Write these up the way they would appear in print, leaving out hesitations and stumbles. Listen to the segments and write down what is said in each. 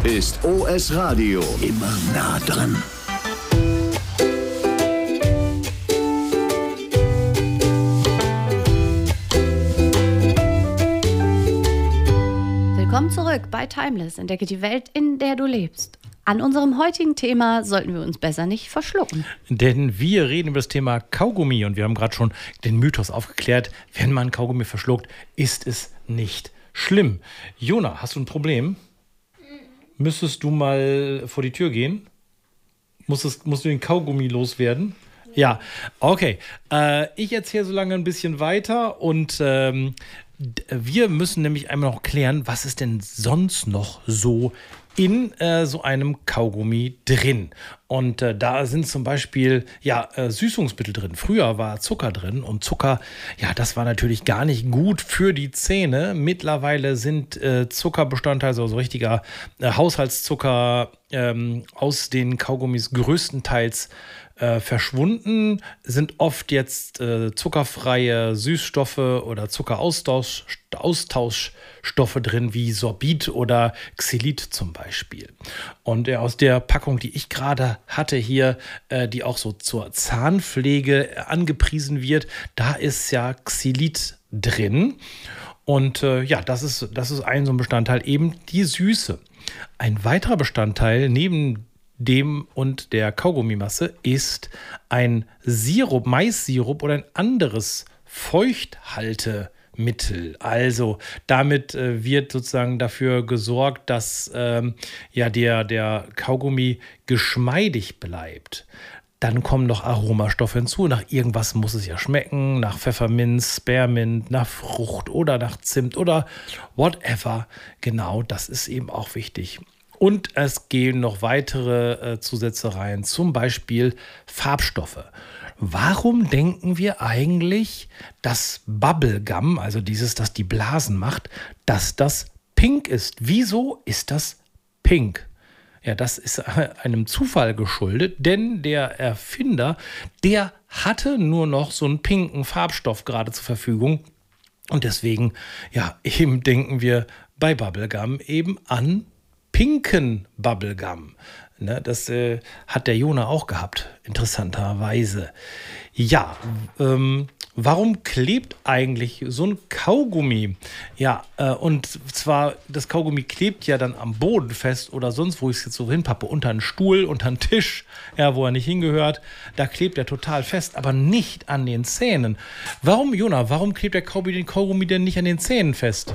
ist OS Radio. Immer nah dran. Willkommen zurück bei Timeless. Entdecke die Welt, in der du lebst. An unserem heutigen Thema sollten wir uns besser nicht verschlucken. Denn wir reden über das Thema Kaugummi und wir haben gerade schon den Mythos aufgeklärt. Wenn man Kaugummi verschluckt, ist es nicht schlimm. Jona, hast du ein Problem? Müsstest du mal vor die Tür gehen? Musst du den Kaugummi loswerden? Ja, okay. Ich erzähle so lange ein bisschen weiter und wir müssen nämlich einmal noch klären, was ist denn sonst noch so in so einem Kaugummi drin. Und da sind zum Beispiel Süßungsmittel drin. Früher war Zucker drin und Zucker, das war natürlich gar nicht gut für die Zähne. Mittlerweile sind Zuckerbestandteile, also so richtiger Haushaltszucker aus den Kaugummis größtenteils verschwunden, sind oft jetzt zuckerfreie Süßstoffe oder Zuckeraustauschstoffe drin, wie Sorbit oder Xylit zum Beispiel. Und aus der Packung, die ich gerade hatte hier, die auch so zur Zahnpflege angepriesen wird, da ist ja Xylit drin. Und das ist ein so ein Bestandteil, eben die Süße. Ein weiterer Bestandteil neben dem und der Kaugummimasse ist ein Sirup, Mais-Sirup oder ein anderes Feuchthaltemittel. Also damit wird sozusagen dafür gesorgt, dass der Kaugummi geschmeidig bleibt. Dann kommen noch Aromastoffe hinzu. Nach irgendwas muss es ja schmecken. Nach Pfefferminz, Spearmint, nach Frucht oder nach Zimt oder whatever. Genau, das ist eben auch wichtig. Und es gehen noch weitere Zusätze rein, zum Beispiel Farbstoffe. Warum denken wir eigentlich, dass Bubblegum, also dieses, das die Blasen macht, dass das pink ist? Wieso ist das pink? Ja, das ist einem Zufall geschuldet, denn der Erfinder, der hatte nur noch so einen pinken Farbstoff gerade zur Verfügung. Und deswegen, eben denken wir bei Bubblegum eben an pinken Bubblegum. Ne, das hat der Jona auch gehabt, interessanterweise. Ja, warum klebt eigentlich so ein Kaugummi? Ja, und zwar, das Kaugummi klebt ja dann am Boden fest oder sonst, wo ich es jetzt so hinpappe, unter einen Stuhl, unter einen Tisch, wo er nicht hingehört. Da klebt er total fest, aber nicht an den Zähnen. Warum, Jona, warum klebt der Kaugummi denn nicht an den Zähnen fest?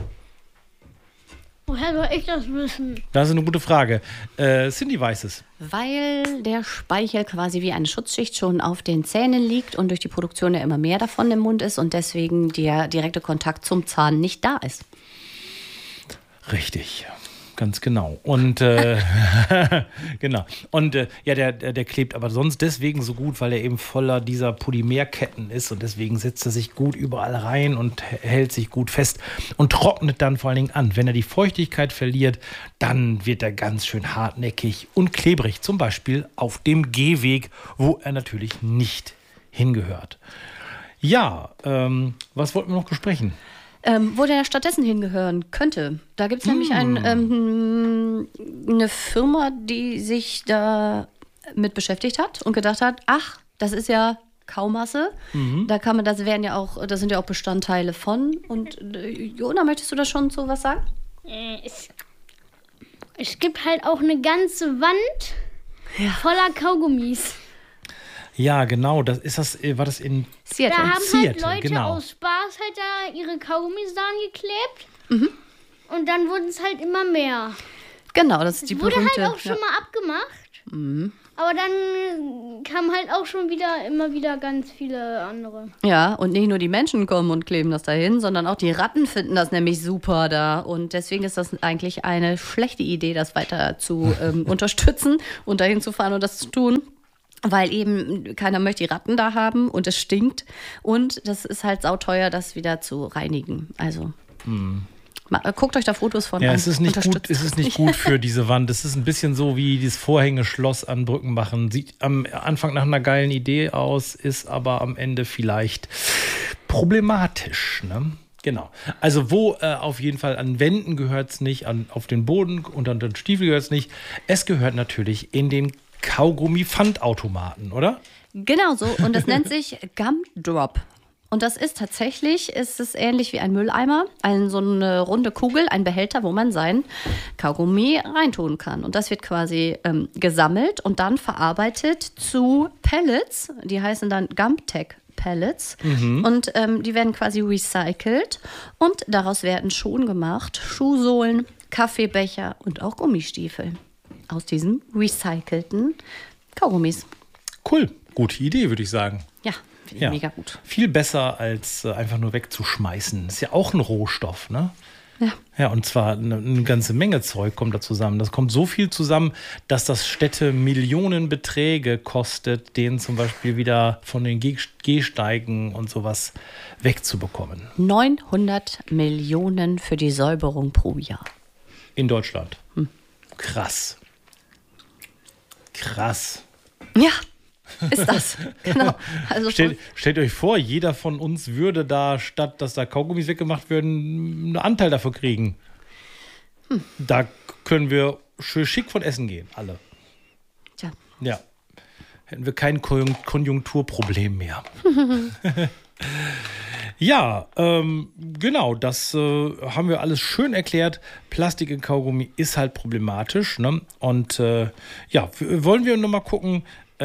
Woher soll ich das wissen? Das ist eine gute Frage. Cindy weiß es. Weil der Speichel quasi wie eine Schutzschicht schon auf den Zähnen liegt und durch die Produktion ja immer mehr davon im Mund ist und deswegen der direkte Kontakt zum Zahn nicht da ist. Richtig. Ganz genau. Und genau. Und der klebt aber sonst deswegen so gut, weil er eben voller dieser Polymerketten ist und deswegen setzt er sich gut überall rein und hält sich gut fest und trocknet dann vor allen Dingen an. Wenn er die Feuchtigkeit verliert, dann wird er ganz schön hartnäckig und klebrig, zum Beispiel auf dem Gehweg, wo er natürlich nicht hingehört. Ja, was wollten wir noch besprechen? Wo der stattdessen hingehören könnte. Da gibt es nämlich eine Firma, die sich da mit beschäftigt hat und gedacht hat, ach, das ist ja Kaumasse. Da kann man, das sind ja auch Bestandteile von. Und Jona, möchtest du da schon so was sagen? Es gibt halt auch eine ganze Wand voller Kaugummis. Ja, genau, war das in Seattle. Da haben Seattle, halt Leute genau. aus Spaß halt da ihre Kaugummis dran geklebt. Und dann wurden es halt immer mehr. Genau, das ist die Wurde berühmte. halt auch schon mal abgemacht. Aber dann kamen halt auch schon immer wieder ganz viele andere. Ja, und nicht nur die Menschen kommen und kleben das dahin, sondern auch die Ratten finden das nämlich super da. Und deswegen ist das eigentlich eine schlechte Idee, das weiter zu unterstützen und dahin zu fahren und das zu tun. Weil eben keiner möchte die Ratten da haben und es stinkt. Und das ist halt sauteuer, das wieder zu reinigen. Also guckt euch da Fotos von an. Ja, es ist nicht gut für diese Wand. Es ist ein bisschen so wie dieses Vorhängeschloss an Brücken machen. Sieht am Anfang nach einer geilen Idee aus, ist aber am Ende vielleicht problematisch. Ne? Genau. Also wo auf jeden Fall an Wänden gehört es nicht, auf den Boden und an den Stiefel gehört es nicht. Es gehört natürlich in den Kaugummi-Pfandautomaten, oder? Genau so. Und das nennt sich Gumdrop. Und das ist tatsächlich, ist es ähnlich wie ein Mülleimer, so eine runde Kugel, ein Behälter, wo man sein Kaugummi reintun kann. Und das wird quasi gesammelt und dann verarbeitet zu Pellets. Die heißen dann Gumtech Pellets. Und die werden quasi recycelt. Und daraus werden Schuhe gemacht, Schuhsohlen, Kaffeebecher und auch Gummistiefel. Aus diesen recycelten Kaugummis. Cool. Gute Idee, würde ich sagen. Ja. Ja, mega gut. Viel besser als einfach nur wegzuschmeißen. Ist ja auch ein Rohstoff, ne? Ja. Ja, und zwar eine ganze Menge Zeug kommt da zusammen. Das kommt so viel zusammen, dass das Städte Millionenbeträge kostet, den zum Beispiel wieder von den Gehsteigen und sowas wegzubekommen. 900 Millionen für die Säuberung pro Jahr. In Deutschland. Krass. Krass. Ja. Ist das. Genau. Also Stellt euch vor, jeder von uns würde da, statt dass da Kaugummis weggemacht werden, einen Anteil dafür kriegen. Da können wir schön schick von essen gehen, alle. Tja. Ja. Hätten wir kein Konjunkturproblem mehr. Ja, genau, das haben wir alles schön erklärt. Plastik in Kaugummi ist halt problematisch, ne? Und ja, wollen wir nochmal gucken,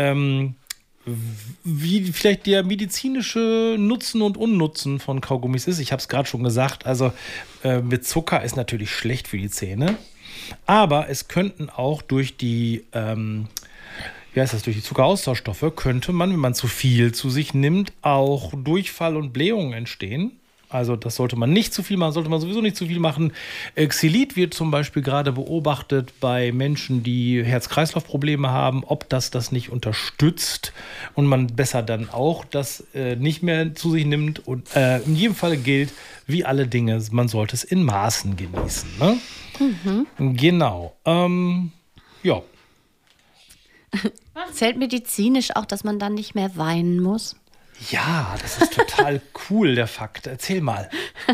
wie vielleicht der medizinische Nutzen und Unnutzen von Kaugummis ist. Ich habe es gerade schon gesagt, also mit Zucker ist natürlich schlecht für die Zähne, aber es könnten auch durch die, durch die Zuckeraustauschstoffe könnte man, wenn man zu viel zu sich nimmt, auch Durchfall und Blähungen entstehen. Also das sollte man nicht zu viel machen, sollte man sowieso nicht zu viel machen. Xylit wird zum Beispiel gerade beobachtet bei Menschen, die Herz-Kreislauf-Probleme haben, ob das nicht unterstützt und man besser dann auch das nicht mehr zu sich nimmt. Und in jedem Fall gilt, wie alle Dinge, man sollte es in Maßen genießen. Ne? Genau. Ja. Zählt medizinisch auch, dass man dann nicht mehr weinen muss? Ja, das ist total cool, der Fakt. Erzähl mal.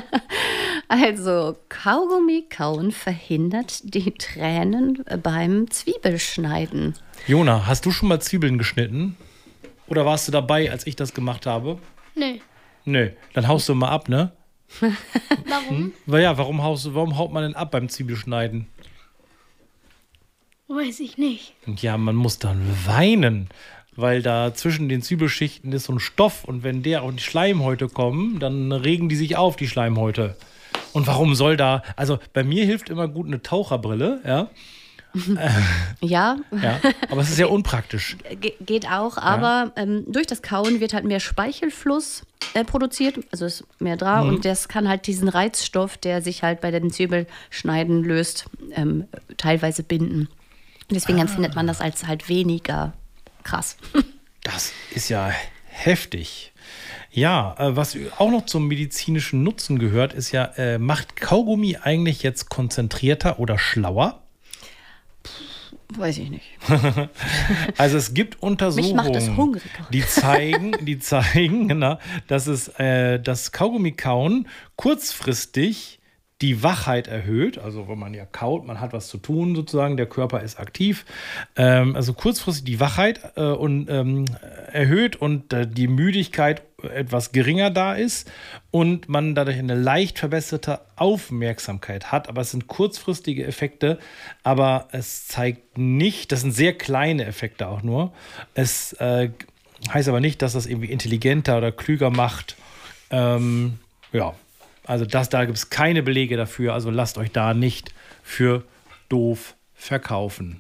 Also, Kaugummi kauen verhindert die Tränen beim Zwiebelschneiden. Jona, hast du schon mal Zwiebeln geschnitten? Oder warst du dabei, als ich das gemacht habe? Nee. Nö, dann haust du mal ab, ne? Warum? Warum haut man denn ab beim Zwiebelschneiden? Weiß ich nicht. Ja, man muss dann weinen, weil da zwischen den Zwiebelschichten ist so ein Stoff und wenn der und die Schleimhäute kommen, dann regen die sich auf, die Schleimhäute. Und warum soll da, also bei mir hilft immer gut eine Taucherbrille, ja. Ja. Ja, aber es ist ja unpraktisch. Geht auch, aber durch das Kauen wird halt mehr Speichelfluss produziert, also ist mehr da und das kann halt diesen Reizstoff, der sich halt bei den Zwiebelschneiden löst, teilweise binden. Deswegen empfindet man das als halt weniger krass. Das ist ja heftig. Ja, was auch noch zum medizinischen Nutzen gehört, ist ja, macht Kaugummi eigentlich jetzt konzentrierter oder schlauer? Weiß ich nicht. Also es gibt Untersuchungen, Mich macht es hungriger. die zeigen, genau, dass es das Kaugummi-Kauen kurzfristig die Wachheit erhöht. Also wenn man ja kaut, man hat was zu tun sozusagen, der Körper ist aktiv. Also kurzfristig die Wachheit erhöht und die Müdigkeit etwas geringer da ist und man dadurch eine leicht verbesserte Aufmerksamkeit hat. Aber es sind kurzfristige Effekte, aber es zeigt nicht, das sind sehr kleine Effekte auch nur. Es heißt aber nicht, dass das irgendwie intelligenter oder klüger macht. Ja, also da gibt es keine Belege dafür, also lasst euch da nicht für doof verkaufen.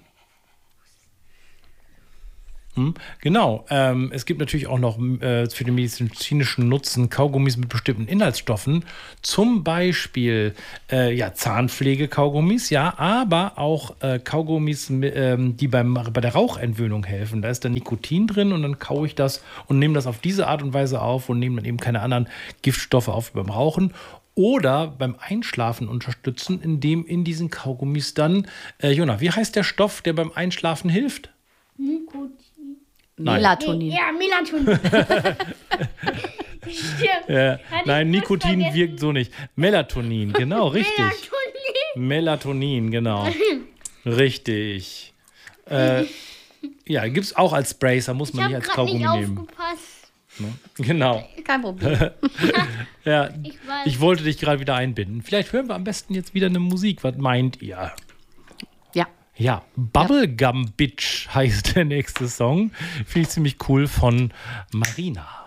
Genau, es gibt natürlich auch noch für den medizinischen Nutzen Kaugummis mit bestimmten Inhaltsstoffen, zum Beispiel Zahnpflege-Kaugummis, ja, aber auch Kaugummis, die bei der Rauchentwöhnung helfen. Da ist dann Nikotin drin und dann kaue ich das und nehme das auf diese Art und Weise auf und nehme dann eben keine anderen Giftstoffe auf wie beim Rauchen. Oder beim Einschlafen unterstützen, indem in diesen Kaugummis dann, Jona, wie heißt der Stoff, der beim Einschlafen hilft? Nikotin. Melatonin. Ja, Melatonin. Ja. Nein, Nikotin wirkt so nicht. Melatonin, genau, richtig. Melatonin, genau. Richtig. Ja, gibt es auch als Sprays, da muss man nicht als Kaugummi nehmen. Aufgepasst. Ne? Genau. Kein Problem. Ja, Ich weiß. ich wollte dich gerade wieder einbinden. Vielleicht hören wir am besten jetzt wieder eine Musik. Was meint ihr? Ja. Ja, Bubblegum Bitch heißt der nächste Song. Finde ich ziemlich cool von Marina.